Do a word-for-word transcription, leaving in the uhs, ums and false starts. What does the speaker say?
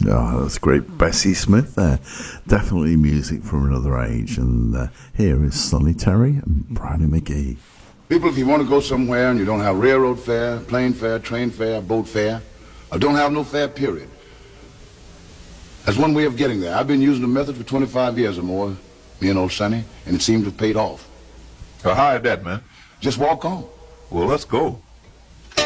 Oh, that's great. Bessie Smith there. Definitely music from another age. And uh, here is Sonny Terry and Brownie McGhee. People, if you want to go somewhere and you don't have railroad fare, plane fare, train fare, boat fare, or don't have no fare, period, that's one way of getting there. I've been using the method for twenty-five years or more, me and old Sonny, and it seems to have paid off. So how is that, man? Just walk on. Well, let's go.